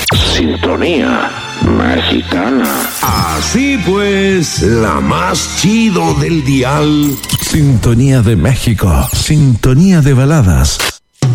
Sintonía mexicana. Así pues, la más chido del dial. Sintonía de México. Sintonía de baladas.